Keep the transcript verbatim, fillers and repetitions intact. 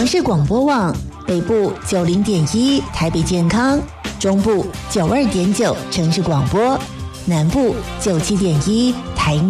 城市广播网，北部九零点一台北健康，中部九二点九城市广播，南部九七点一台南。